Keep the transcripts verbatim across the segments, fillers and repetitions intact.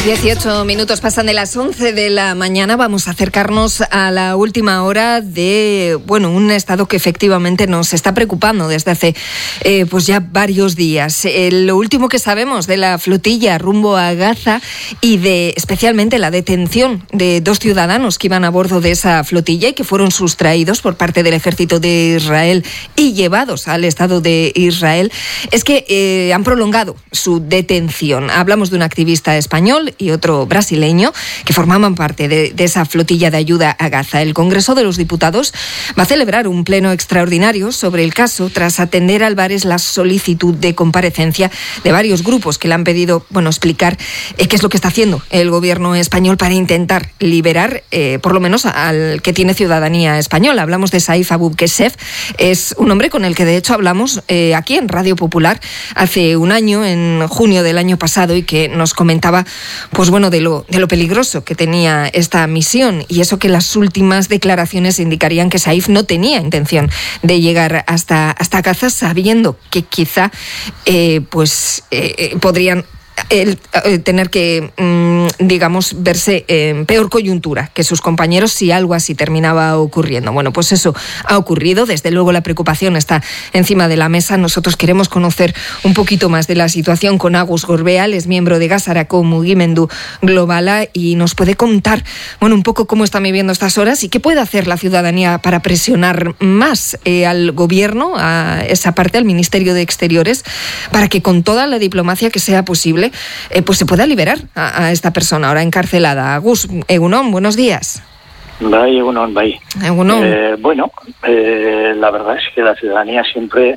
dieciocho minutos pasan de las once de la mañana. Vamos a acercarnos a la última hora de, bueno, un estado que efectivamente nos está preocupando desde hace eh, pues ya varios días. Eh, lo último que sabemos de la flotilla rumbo a Gaza y de especialmente la detención de dos ciudadanos que iban a bordo de esa flotilla y que fueron sustraídos por parte del ejército de Israel y llevados al Estado de Israel, es que eh, han prolongado su detención. Hablamos de un activista español y otro brasileño que formaban parte de, de esa flotilla de ayuda a Gaza. El Congreso de los Diputados va a celebrar un pleno extraordinario sobre el caso tras atender a Álvarez la solicitud de comparecencia de varios grupos que le han pedido, bueno, explicar eh, qué es lo que está haciendo el gobierno español para intentar liberar eh, por lo menos al que tiene ciudadanía española. Hablamos de Saif Abu Keshef, es un hombre con el que de hecho hablamos eh, aquí en Radio Popular hace un año, en junio del año pasado, y que nos comentaba pues bueno, de lo, de lo peligroso que tenía esta misión, y eso que las últimas declaraciones indicarían que Saif no tenía intención de llegar hasta, hasta Gaza, sabiendo que quizá eh, pues eh, podrían el, eh, tener que, mmm, digamos, verse en peor coyuntura que sus compañeros si algo así terminaba ocurriendo. Bueno, pues eso ha ocurrido. Desde luego la preocupación está encima de la mesa. Nosotros queremos conocer un poquito más de la situación con Agus Gorbeal, es miembro de Gazarako Mugimendu Globala, y nos puede contar, bueno, un poco cómo están viviendo estas horas y qué puede hacer la ciudadanía para presionar más eh, al gobierno, a esa parte, al Ministerio de Exteriores, para que con toda la diplomacia que sea posible Eh, pues se pueda liberar a, a esta persona ahora encarcelada. Agus, Egunon, buenos días. Bai, Egunon, bai. Egunon. Eh, bueno, eh, la verdad es que la ciudadanía siempre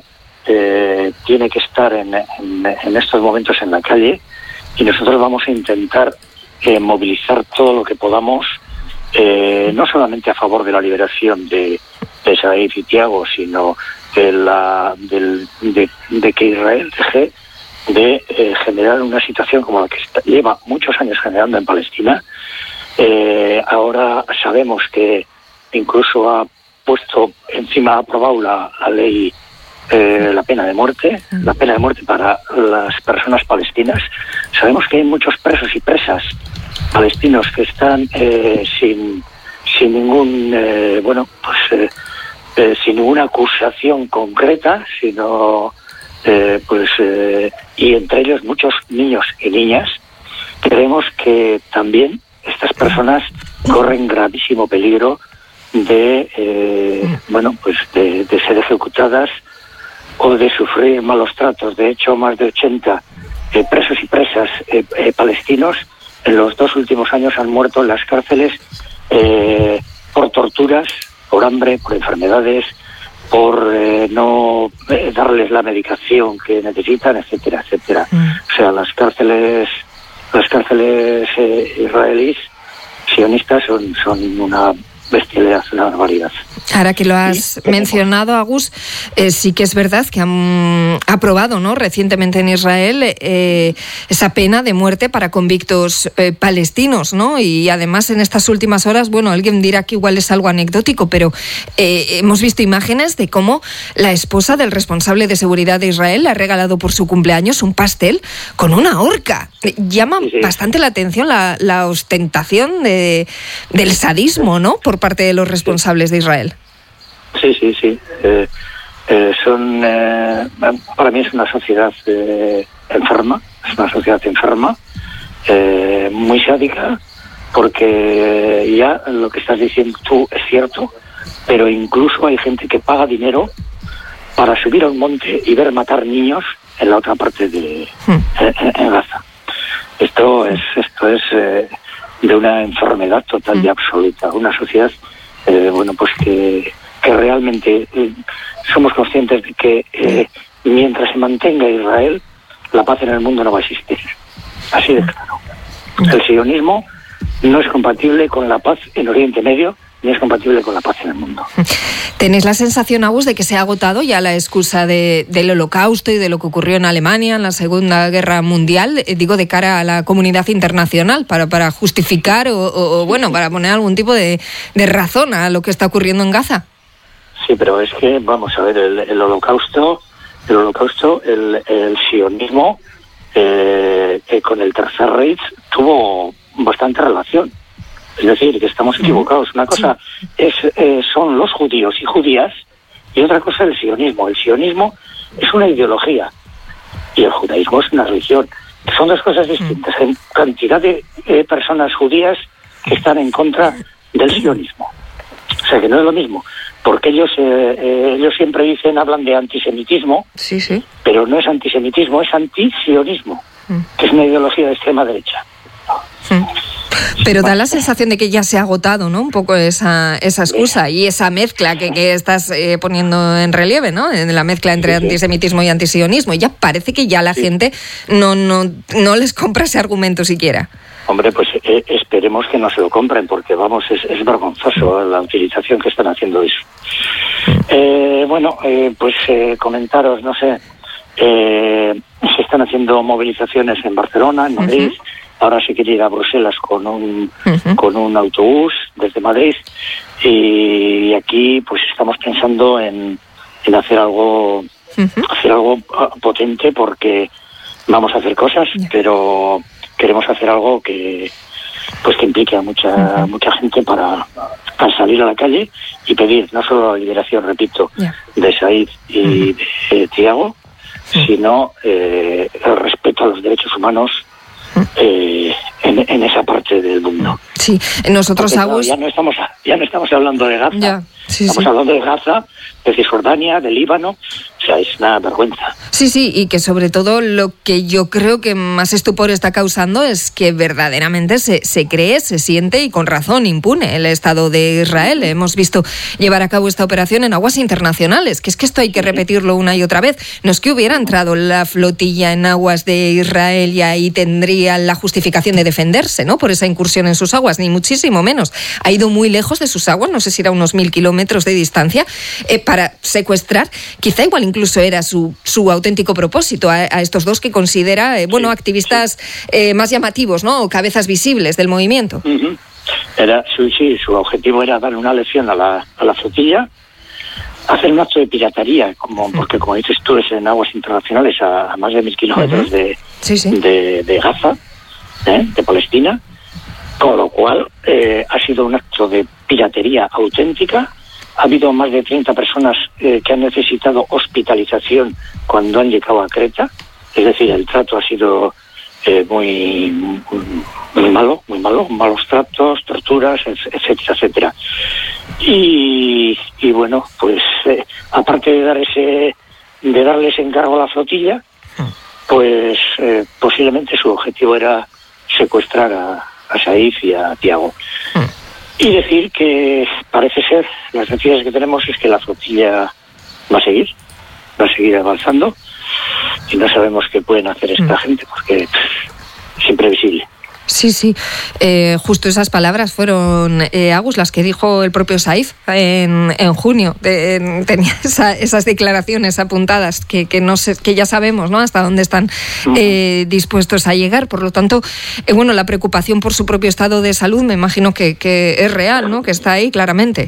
eh, tiene que estar en, en, en estos momentos en la calle, y nosotros vamos a intentar eh, movilizar todo lo que podamos, eh, no solamente a favor de la liberación de, de Saif y Thiago, sino de, la, del, de, de que Israel deje de eh, generar una situación como la que está, lleva muchos años generando en Palestina. Eh, ahora sabemos que incluso ha puesto encima, ha aprobado la, la ley, eh, la pena de muerte, la pena de muerte para las personas palestinas. Sabemos que hay muchos presos y presas palestinos que están eh, sin sin ningún eh, bueno pues eh, eh, sin ninguna acusación concreta, sino Eh, pues eh, y entre ellos muchos niños y niñas. Creemos que también estas personas corren gravísimo peligro de eh, bueno pues de, de ser ejecutadas o de sufrir malos tratos. De hecho, más de ochenta eh, presos y presas eh, eh, palestinos en los dos últimos años han muerto en las cárceles eh, por torturas, por hambre, por enfermedades, por eh, no eh, darles la medicación que necesitan, etcétera, etcétera. Mm. O sea, las cárceles, las cárceles eh, israelíes sionistas son son una bestialidad, una barbaridad. Ahora que lo has sí, mencionado, Agus, eh, sí que es verdad que han aprobado, ¿no?, recientemente en Israel eh, esa pena de muerte para convictos eh, palestinos, ¿no? Y además en estas últimas horas, bueno, alguien dirá que igual es algo anecdótico, pero eh, hemos visto imágenes de cómo la esposa del responsable de seguridad de Israel le ha regalado por su cumpleaños un pastel con una horca. Llama sí, sí. bastante la atención la, la ostentación de, del sadismo, ¿no?, por parte de los responsables de Israel. Sí, sí, sí. Eh, eh, son, eh, para mí es una sociedad eh, enferma, es una sociedad enferma, eh, muy sádica, porque ya lo que estás diciendo tú es cierto, pero incluso hay gente que paga dinero para subir a un monte y ver matar niños en la otra parte de hmm. en, en Gaza. Esto es esto es eh, de una enfermedad total y absoluta, una sociedad eh, bueno pues que que realmente eh, somos conscientes de que eh, mientras se mantenga Israel, la paz en el mundo no va a existir. Así de claro. El sionismo no es compatible con la paz en Oriente Medio, ni es compatible con la paz en el mundo. ¿Tenéis la sensación, Agus, de que se ha agotado ya la excusa de, del Holocausto y de lo que ocurrió en Alemania en la Segunda Guerra Mundial, eh, digo, de cara a la comunidad internacional, para, para justificar o, o, o, bueno, para poner algún tipo de, de razón a lo que está ocurriendo en Gaza? Sí, pero es que, vamos a ver, el, el Holocausto, el Holocausto, el, el sionismo, eh, eh, con el Tercer Reich tuvo constante relación. Es decir, que estamos equivocados. Una cosa es eh, son los judíos y judías, y otra cosa el sionismo. El sionismo es una ideología y el judaísmo es una religión. Son dos cosas distintas. Hay cantidad de eh, personas judías que están en contra del sionismo. O sea, que no es lo mismo. Porque ellos eh, eh, ellos siempre dicen, hablan de antisemitismo, sí, sí. pero no es antisemitismo, es antisionismo, mm. que es una ideología de extrema derecha. Mm. Pero da la sensación de que ya se ha agotado, ¿no? Un poco esa esa excusa y esa mezcla que, que estás eh, poniendo en relieve, ¿no? En la mezcla entre sí, sí. antisemitismo y antisionismo. Y ya parece que ya la sí. gente no, no, no les compra ese argumento siquiera. Hombre, pues eh, esperemos que no se lo compren, porque vamos, es, es vergonzoso la utilización que están haciendo de eso. Eh, bueno, eh, pues eh, comentaros, no sé, eh, se están haciendo movilizaciones en Barcelona, en Madrid. Uh-huh. Ahora se quiere ir a Bruselas con un uh-huh. con un autobús desde Madrid, y aquí pues estamos pensando en, en hacer algo uh-huh. hacer algo potente, porque vamos a hacer cosas, yeah. pero queremos hacer algo que pues que implique a mucha uh-huh. mucha gente para, para salir a la calle y pedir no solo la liberación, repito, yeah. de Said y uh-huh. de Thiago, uh-huh. sino eh, el respeto a los derechos humanos Eh, en, en esa parte del mundo. Sí, nosotros Porque, Agus... claro, ya no estamos ya no estamos hablando de Gaza, ya, sí, estamos sí. hablando de Gaza, de Cisjordania, de Líbano. O sea, es una vergüenza. Sí, sí, y que sobre todo lo que yo creo que más estupor está causando es que verdaderamente se, se cree, se siente y con razón impune el Estado de Israel. Hemos visto llevar a cabo esta operación en aguas internacionales, que es que esto hay que repetirlo una y otra vez. No es que hubiera entrado la flotilla en aguas de Israel y ahí tendría la justificación de defenderse, ¿no?, por esa incursión en sus aguas, ni muchísimo menos. Ha ido muy lejos de sus aguas, no sé si era unos mil kilómetros de distancia, eh, para secuestrar, quizá igual incluso era su, su auténtico propósito, a, a estos dos que considera, eh, bueno, sí, activistas sí. Eh, más llamativos, ¿no?, o cabezas visibles del movimiento. Uh-huh. Era, sí, sí, su objetivo era dar una lección a la, a la flotilla, hacer un acto de piratería, como, porque como dices tú, es en aguas internacionales a, a más de mil kilómetros uh-huh. de, sí, sí. de, de Gaza, ¿eh? de Palestina, con lo cual eh, ha sido un acto de piratería auténtica. Ha habido más de treinta personas eh, que han necesitado hospitalización cuando han llegado a Creta, es decir, el trato ha sido eh, muy, muy, muy malo, muy malo, malos tratos, torturas, etcétera, etcétera. Y, y bueno, pues eh, aparte de dar ese, de darle ese encargo a la flotilla, pues eh, posiblemente su objetivo era secuestrar a, a Saif y a Thiago. Y decir que parece ser, las noticias que tenemos es que la flotilla va a seguir, va a seguir avanzando, y no sabemos qué pueden hacer esta gente, porque es imprevisible. Sí, sí. Eh, justo esas palabras fueron, eh, Agus, las que dijo el propio Saif en, en junio. De, en, tenía esa, esas declaraciones apuntadas que, que, no sé, que ya sabemos, ¿no?, hasta dónde están eh, dispuestos a llegar. Por lo tanto, eh, bueno, la preocupación por su propio estado de salud me imagino que, que es real, ¿no?, que está ahí claramente.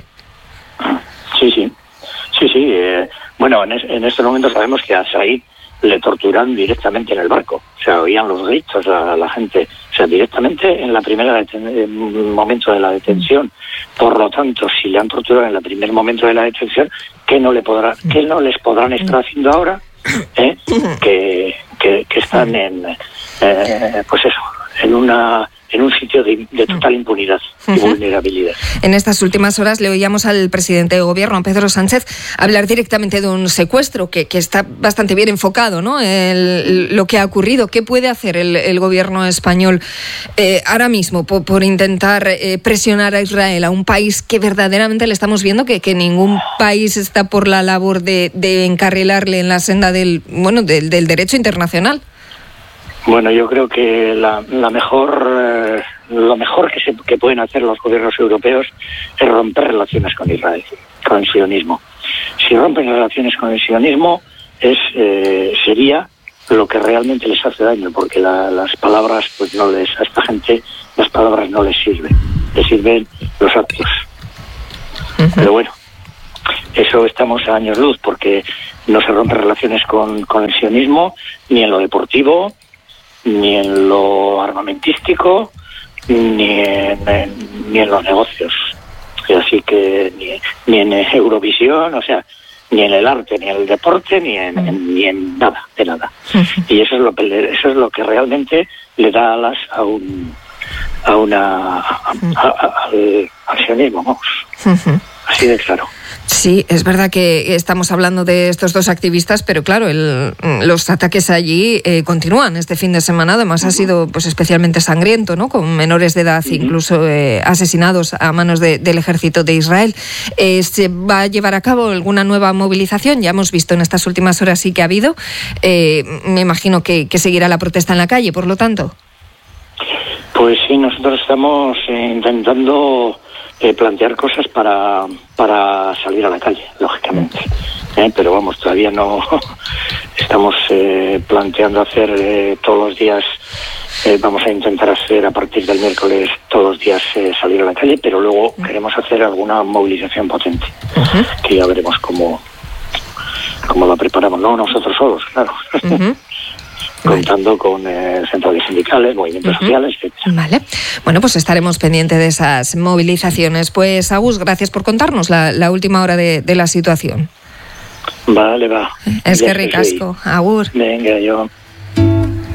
Sí, sí. Sí, sí. Eh, bueno, en, es, en estos momentos sabemos que a Saif le torturan directamente en el barco. O sea, oían los gritos a la gente. O sea, directamente en la primera deten- momento de la detención. Por lo tanto, si le han torturado en el primer momento de la detención, ¿qué no le podrá, qué no les podrán estar haciendo ahora? ¿Eh? Que, que, que están en, eh, pues eso, en una en un sitio de, de total impunidad y uh-huh. vulnerabilidad. En estas últimas horas le oíamos al presidente de gobierno, Pedro Sánchez, hablar directamente de un secuestro que, que está bastante bien enfocado, ¿no?, el, lo que ha ocurrido. ¿Qué puede hacer el, el gobierno español eh, ahora mismo por, por intentar eh, presionar a Israel, a un país que verdaderamente le estamos viendo que, que ningún país está por la labor de, de encarrilarle en la senda del, bueno, del, del derecho internacional? Bueno, yo creo que la, la mejor, eh, lo mejor que, se, que pueden hacer los gobiernos europeos es romper relaciones con Israel, con el sionismo. Si rompen relaciones con el sionismo, es eh, sería lo que realmente les hace daño, porque la, las palabras, pues no les, a esta gente las palabras no les sirven, les sirven los actos. Uh-huh. Pero bueno, eso estamos a años luz, porque no se rompen relaciones con, con el sionismo, ni en lo deportivo, ni en lo armamentístico, ni en, en, ni en los negocios. Así que ni, ni en Eurovisión, o sea, ni en el arte, ni en el deporte, ni en, en, ni en nada, de nada. Y eso es lo que eso es lo que realmente le da alas a un a una a, a, a, al, al sionismo, vamos. Así de claro. Sí, es verdad que estamos hablando de estos dos activistas, pero claro, el, los ataques allí eh, continúan este fin de semana. Además, uh-huh. ha sido pues especialmente sangriento, ¿no? Con menores de edad, uh-huh. incluso eh, asesinados a manos de, del ejército de Israel. Eh, ¿Se va a llevar a cabo alguna nueva movilización? Ya hemos visto en estas últimas horas sí que ha habido. Eh, me imagino que, que seguirá la protesta en la calle, por lo tanto. Pues sí, nosotros estamos eh, intentando Eh, plantear cosas para para salir a la calle, lógicamente, ¿eh? Pero vamos, todavía no estamos eh, planteando hacer eh, todos los días, eh, vamos a intentar hacer a partir del miércoles todos los días eh, salir a la calle, pero luego uh-huh. queremos hacer alguna movilización potente, uh-huh. que ya veremos cómo, cómo la preparamos, no nosotros solos, claro. Uh-huh. Contando con eh, centrales sindicales, movimientos uh-huh. sociales, etcétera. Vale. Bueno, pues estaremos pendientes de esas movilizaciones. Pues, Agus, gracias por contarnos la, la última hora de, de la situación. Vale, va. Es que ricasco. Agur. Venga, yo...